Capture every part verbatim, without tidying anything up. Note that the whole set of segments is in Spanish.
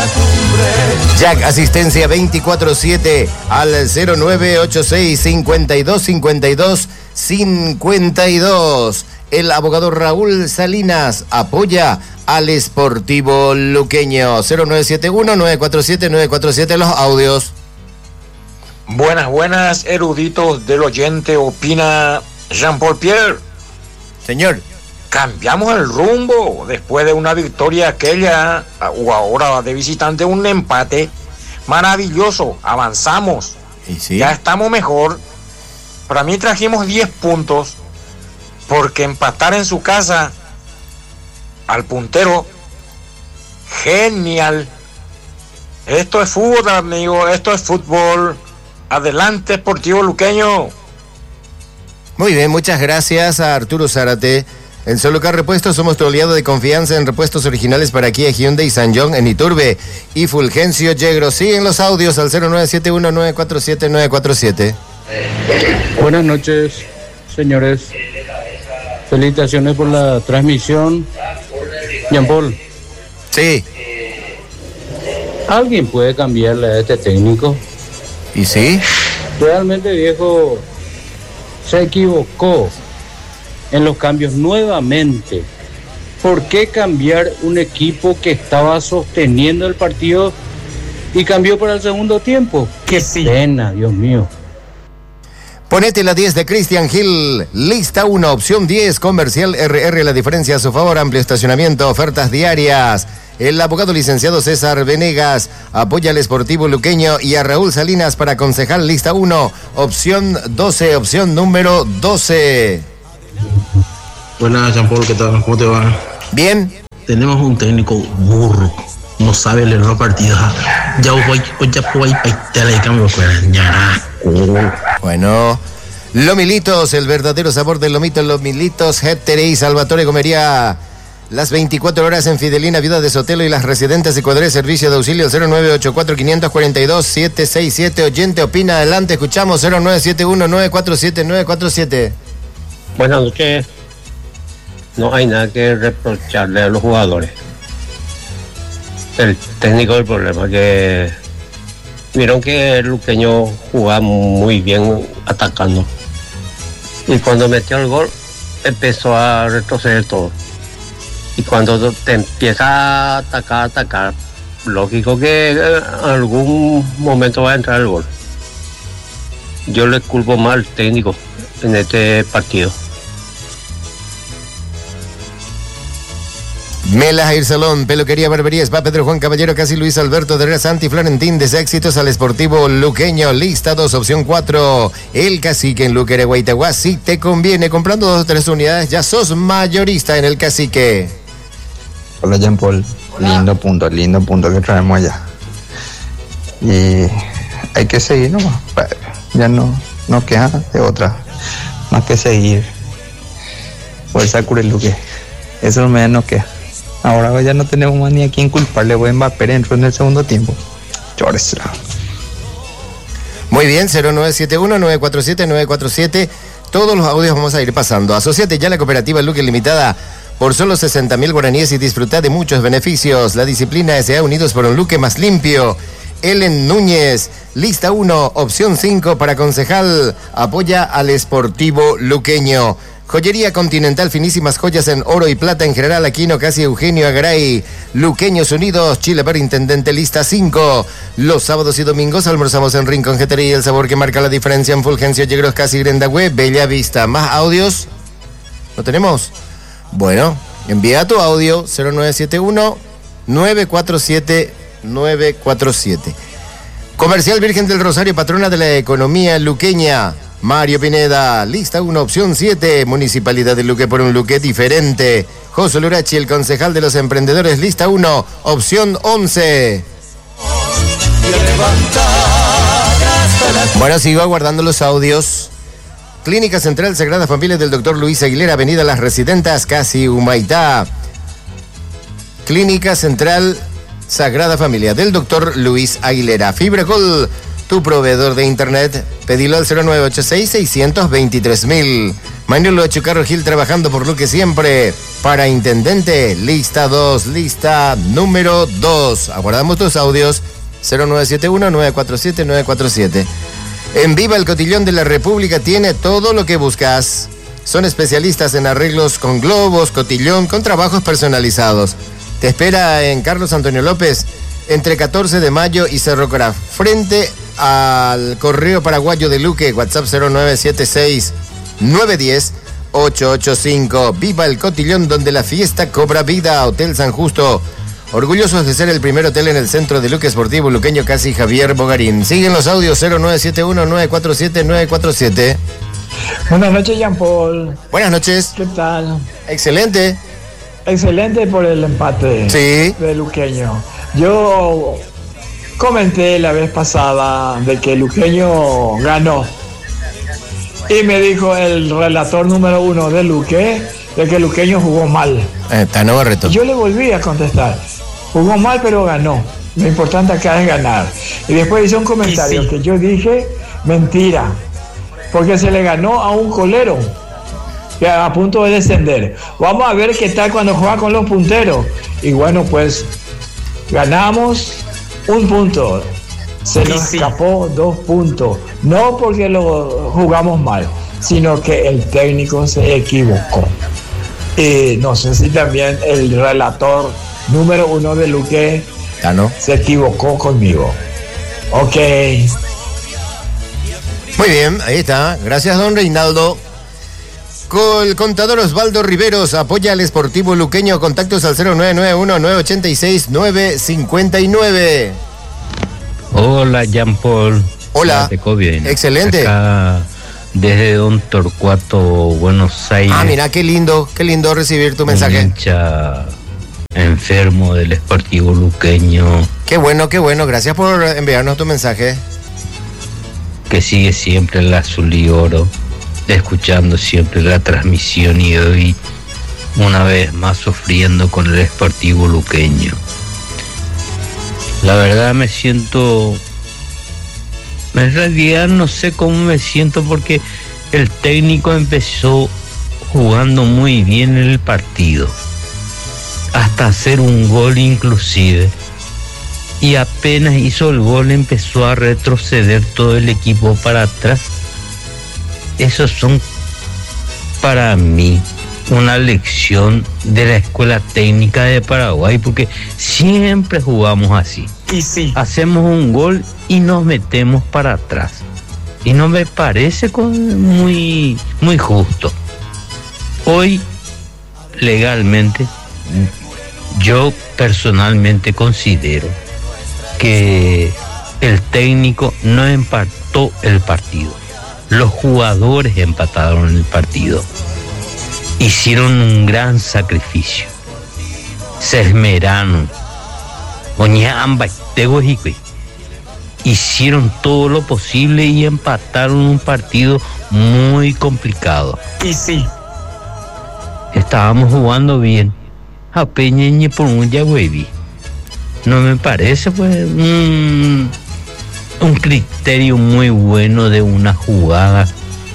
Jack, asistencia veinticuatro siete al cero nueve ocho seis, cincuenta y dos, cincuenta y dos, cincuenta y dos. El abogado Raúl Salinas apoya al Sportivo Luqueño. cero nueve siete uno, nueve cuatro siete, nueve cuatro siete, los audios. Buenas, buenas, eruditos del oyente, opina Jean-Paul Pierre. Señor. Cambiamos el rumbo después de una victoria aquella, o ahora de visitante un empate. Maravilloso, avanzamos. ¿Y sí? Ya estamos mejor. Para mí trajimos diez puntos, porque empatar en su casa al puntero, genial. Esto es fútbol, amigo, esto es fútbol. Adelante, Sportivo Luqueño. Muy bien, muchas gracias a Arturo Zárate. En Solocar Repuestos somos tu aliado de confianza en repuestos originales para Kia, Hyundai y San John en Iturbe. Y Fulgencio Yegro. Siguen los audios al cero nueve siete uno, nueve cuatro siete, nueve cuatro siete. Buenas noches, señores. Felicitaciones por la transmisión. Jean-Paul. Sí. ¿Alguien puede cambiarle a este técnico? ¿Y sí? Realmente, viejo, se equivocó en los cambios nuevamente. ¿Por qué cambiar un equipo que estaba sosteniendo el partido y cambió para el segundo tiempo? ¡Qué sí. pena, Dios mío! Ponete la diez de Christian Hill, lista uno, opción diez, comercial R R, la diferencia a su favor, amplio estacionamiento, ofertas diarias. El abogado licenciado César Venegas apoya al Sportivo Luqueño y a Raúl Salinas para concejal, lista uno, opción doce, opción número doce. Buenas, Jean-Paul, ¿qué tal? ¿Cómo te va? Bien. Tenemos un técnico burro, no sabe leer la partida. Ya voy, ya voy a ir a cambio Bueno, Lomilitos, el verdadero sabor del lomito, Lomilitos, Heterei, Salvatore Comería. Las veinticuatro horas en Fidelina, Viuda de Sotelo y las residentes de Cuadré, servicio de auxilio cero nueve ocho cuatro, cinco cuatro dos, siete seis siete. Oyente, opina, adelante, escuchamos cero nueve siete uno, nueve cuatro siete, nueve cuatro siete. Buenas noches. No hay nada que reprocharle a los jugadores. El técnico del problema que vieron que el Luqueño jugaba muy bien atacando. Y cuando metió el gol, empezó a retroceder todo. Y cuando te empieza a atacar, atacar, lógico que en algún momento va a entrar el gol. Yo le culpo más al técnico en este partido. Mela Hair Salón, peluquería, barbería, spa, Pedro Juan Caballero, Casi Luis Alberto de Santi Florentín, des éxitos al Sportivo Luqueño, lista dos, opción cuatro, el Cacique en Luquere, Guaitaguá. Si te conviene, comprando dos o tres unidades, ya sos mayorista en el Cacique. Hola, Jean-Paul, lindo punto, lindo punto que traemos allá. Y hay que seguir nomás, ya no, no queda de otra, más que seguir. Fuerza Cureluque, eso no me nos queda. Ahora ya no tenemos más ni a quién culparle, voy a Mbappé entró en el segundo tiempo. Chóresela. Muy bien, cero nueve siete uno, nueve cuatro siete, nueve cuatro siete. Todos los audios vamos a ir pasando. Asociate ya a la cooperativa Luque Limitada por solo sesenta mil guaraníes y disfruta de muchos beneficios. La disciplina S A Unidos por un Luque más limpio. Ellen Núñez, lista uno, opción cinco para concejal. Apoya al Sportivo Luqueño. Joyería Continental, finísimas joyas en oro y plata en General Aquino, Casi Eugenio Agaray. Luqueños Unidos, Chile Per Intendente, lista cinco. Los sábados y domingos almorzamos en Rincón Jetería, el sabor que marca la diferencia en Fulgencio Yegros, Casi Grendagüe, Bella Vista. ¿Más audios? ¿No tenemos? Bueno, envía tu audio cero nueve siete uno, nueve cuatro siete, nueve cuatro siete. Comercial Virgen del Rosario, patrona de la economía luqueña. Mario Pineda, lista uno, opción siete, Municipalidad de Luque por un Luque diferente. José Lurachi, el concejal de los emprendedores, lista uno, opción once. Bueno, sigo aguardando los audios. Clínica Central Sagrada Familia del doctor Luis Aguilera, Avenida Las Residentas, Casi Humaitá. Clínica Central Sagrada Familia del doctor Luis Aguilera. FibraCol, tu proveedor de internet, pedilo al cero nueve ocho seis, seis dos tres mil. Manolo Chucarro Gil trabajando por Luque siempre. Para intendente, lista dos, lista número dos. Aguardamos tus audios. cero nueve siete uno, nueve cuatro siete, nueve cuatro siete. En Viva el Cotillón de la República tiene todo lo que buscas. Son especialistas en arreglos con globos, cotillón, con trabajos personalizados. Te espera en Carlos Antonio López, entre catorce de mayo y Cerro Craft, frente al Correo Paraguayo de Luque. WhatsApp cero nueve siete seis, nueve uno cero, ocho ocho cinco. Viva el Cotillón, donde la fiesta cobra vida. Hotel San Justo, orgullosos de ser el primer hotel en el centro de Luque Esportivo Luqueño, casi Javier Bogarín. Siguen los audios cero nueve siete uno, nueve cuatro siete, nueve cuatro siete. Buenas noches, Jean Paul. Buenas noches. ¿Qué tal? Excelente. Excelente por el empate sí. de Luqueño. Yo comenté la vez pasada de que Luqueño ganó. Y me dijo el relator número uno de Luque de que Luqueño jugó mal. Eh, Tano Barreto. Yo le volví a contestar. Jugó mal, pero ganó. Lo importante acá es ganar. Y después hizo un comentario sí. que yo dije, mentira. Porque se le ganó a un colero que a punto de descender. Vamos a ver qué tal cuando juega con los punteros. Y bueno, pues ganamos un punto. Se nos sí. escapó dos puntos. No porque lo jugamos mal, sino que el técnico se equivocó. Y no sé si también el relator número uno de Luque ¿Ah, no? se equivocó conmigo. Ok. Muy bien, ahí está. Gracias, don Reinaldo. Con el contador Osvaldo Riveros apoya al Sportivo Luqueño. Contactos al cero nueve nueve uno, nueve ocho seis, nueve cinco nueve. Hola, Jean Paul. Hola. Bien. Excelente. Acá desde Don Torcuato, Buenos Aires. Ah, mira, qué lindo, qué lindo recibir tu mensaje. Un hincha enfermo del Sportivo Luqueño. Qué bueno, qué bueno. Gracias por enviarnos tu mensaje. Que sigue siempre el azul y oro, escuchando siempre la transmisión y hoy una vez más sufriendo con el Sportivo Luqueño. La verdad me siento, en realidad no sé cómo me siento porque el técnico empezó jugando muy bien en el partido, hasta hacer un gol inclusive. Y apenas hizo el gol empezó a retroceder todo el equipo para atrás. Esos son para mí una lección de la Escuela Técnica de Paraguay, porque siempre jugamos así. Y sí. Hacemos un gol y nos metemos para atrás. Y no me parece muy, muy justo. Hoy, legalmente, yo personalmente considero que el técnico no empató el partido. Los jugadores empataron el partido. Hicieron un gran sacrificio. Se esmeraron. Hicieron todo lo posible y empataron un partido muy complicado. Y sí. Estábamos jugando bien. A Peñeñe por un Yagüevi. No me parece pues un, un criterio muy bueno de una jugada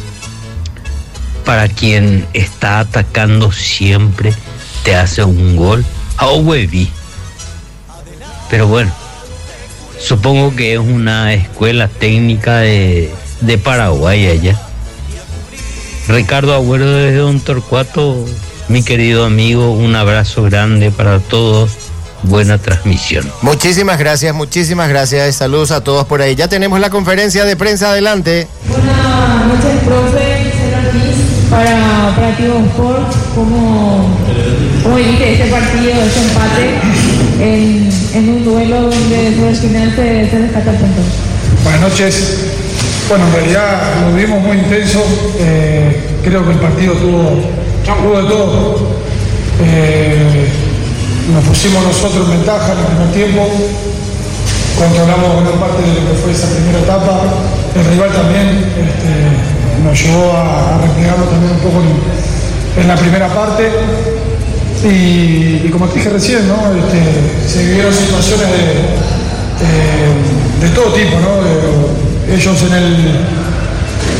para quien está atacando siempre, te hace un gol. Oh, hueví. Pero bueno, supongo que es una escuela técnica de, de Paraguay allá. Ricardo Agüero desde Don Torcuato, mi querido amigo, un abrazo grande para todos. Buena transmisión. Muchísimas gracias, muchísimas gracias. Saludos a todos por ahí. Ya tenemos la conferencia de prensa adelante. Buenas noches, profe. Para Operativo Sport, ¿cómo, cómo viste este partido, este empate en, en un duelo donde por el final se, se rescata el punto? Buenas noches. Bueno, en realidad lo vimos muy intenso. Eh, creo que el partido tuvo, tuvo de todo. Eh, nos pusimos nosotros en ventaja en el primer tiempo. Controlamos gran parte de lo que fue esa primera etapa. El rival también este, nos llevó a, a replegarlo también un poco en, en la primera parte. Y, y como te dije recién, ¿no? Este, se vivieron situaciones de, de, de todo tipo, ¿no? De, ellos en el,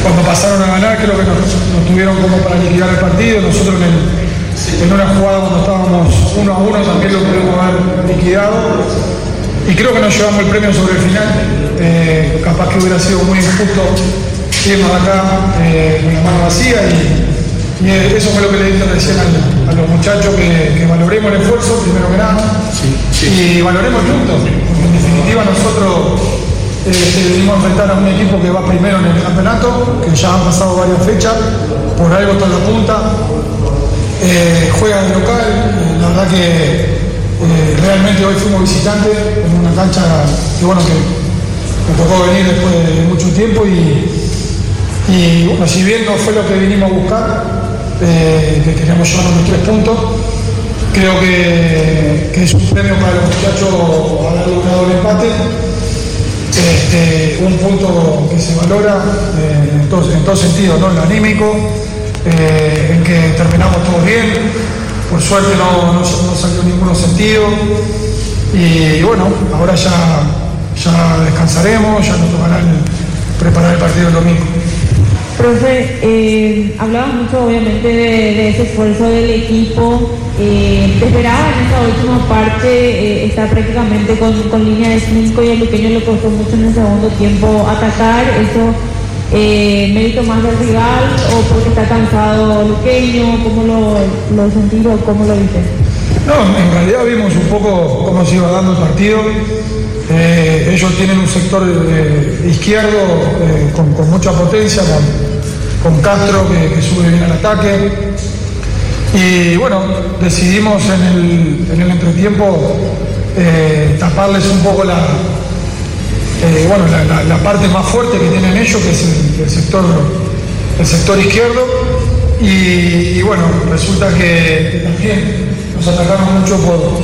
cuando pasaron a ganar creo que nos, nos tuvieron como para liquidar el partido. Nosotros en, el, en una jugada cuando estábamos uno a uno también lo pudimos haber liquidado. Y creo que nos llevamos el premio sobre el final. Eh, capaz que hubiera sido muy injusto irnos acá eh, con la mano vacía y, y eso fue lo que le dije recién a, a los muchachos, que, que valoremos el esfuerzo primero que nada sí, sí. Y valoremos el punto, porque en definitiva nosotros eh, venimos a enfrentar a un equipo que va primero en el campeonato, que ya han pasado varias fechas, por algo está en la punta, eh, juega de local, eh, la verdad que eh, realmente hoy fuimos visitantes en una cancha que bueno que me tocó venir después de mucho tiempo y Y bueno, si bien no fue lo que vinimos a buscar, eh, que queríamos llevarnos los tres puntos, creo que, que es un premio para los muchachos haber logrado el empate. Este, un punto que se valora eh, en, todo, en todo sentido, ¿no? En lo anímico, eh, en que terminamos todos bien, por suerte no, no, no salió ninguno sentido. Y, y bueno, ahora ya, ya descansaremos, ya nos tocará el, preparar el partido el domingo. Profe, eh, hablabas mucho obviamente de, de ese esfuerzo del equipo. Eh, ¿Te esperaba en esta última parte eh, estar prácticamente con, con línea de cinco y a Luqueño le costó mucho en el segundo tiempo atacar? ¿Eso eh, mérito más del rival o porque está cansado Luqueño? ¿Cómo lo, lo sentís o cómo lo viste? No, en realidad vimos un poco cómo se iba dando el partido. Eh, ellos tienen un sector eh, izquierdo eh, con, con mucha potencia, con, con Castro que, que sube bien al ataque. Y bueno, decidimos en el, en el entretiempo eh, taparles un poco la, eh, bueno, la, la, la parte más fuerte que tienen ellos, que es el, el, sector, el sector izquierdo. Y, y bueno, resulta que, que también nos atacaron mucho por